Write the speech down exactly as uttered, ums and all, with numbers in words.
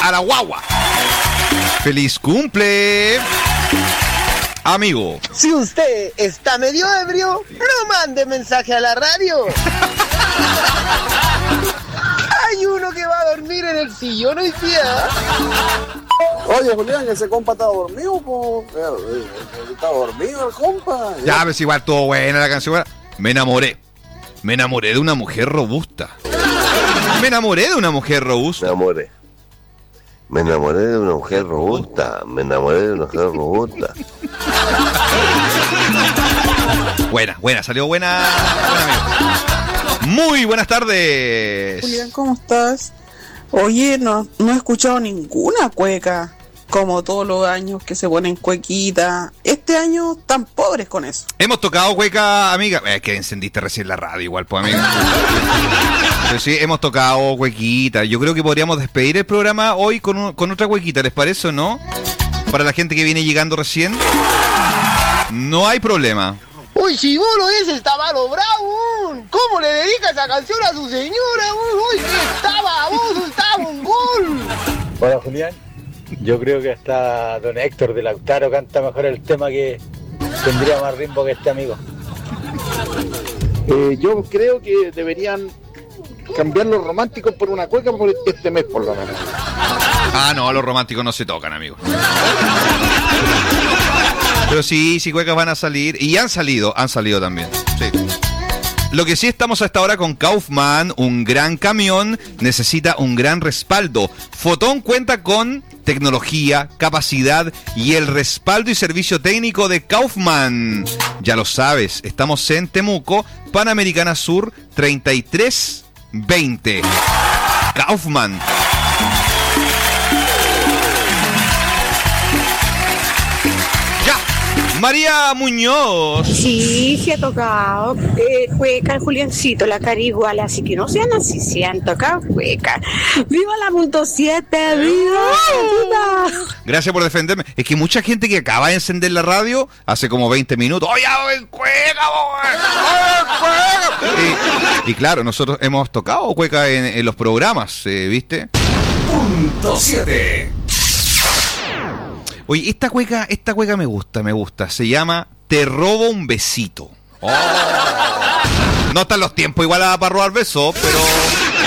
a la guagua. ¡Feliz cumple, amigo! Si usted está medio ebrio, no mande mensaje a la radio. Hay uno que va a dormir en el sillón hoy día. Oye, Julián, ese compa está dormido, po. Está dormido el compa. Ya, ves, igual todo buena la canción. Me enamoré. Me enamoré de una mujer robusta. Me enamoré de una mujer robusta. Me enamoré. Me enamoré de una mujer robusta. Me enamoré de una mujer robusta. Buena, buena, salió buena. buena Muy buenas tardes. Julián, ¿cómo estás? Oye, no, no he escuchado ninguna cueca, como todos los años que se ponen cuequita. Este año tan pobres con eso. Hemos tocado cueca, amiga. Es que encendiste recién la radio igual, pues, amiga. Pero sí, hemos tocado cuequita. Yo creo que podríamos despedir el programa hoy con, un, con otra cuequita, ¿les parece o no? Para la gente que viene llegando recién. No hay problema. Uy, chibolo ese estaba bravo. ¿Cómo le dedica esa canción a su señora? Uy, que estaba baboso, estaba un gol. Hola, Julián. Yo creo que hasta don Héctor de Lautaro canta mejor el tema, que tendría más ritmo que este amigo. Eh, yo creo que deberían cambiar los románticos por una cueca por este mes, por lo menos. Ah, no, los románticos no se tocan, amigos. Pero sí, sí, cuecas van a salir. Y han salido, han salido también. Sí. Lo que sí, estamos a esta hora con Kaufman. Un gran camión necesita un gran respaldo. Fotón cuenta con tecnología, capacidad y el respaldo y servicio técnico de Kaufman. Ya lo sabes, estamos en Temuco, Panamericana Sur treinta y tres veinte. Kaufman. María Muñoz. Sí, se ha tocado eh, cueca el Juliancito, la cara igual, así que no sean así, se han tocado cueca. ¡Viva la punto siete! ¡Viva! Gracias por defenderme. Es que mucha gente que acaba de encender la radio hace como veinte minutos. ¡Oye, cueca, cueca! Y, y claro, nosotros hemos tocado cueca en, en los programas, eh, ¿viste? Punto siete. Oye, esta cueca, esta cueca me gusta, me gusta. Se llama Te robo un besito. Oh. No están los tiempos igual a para robar besos, pero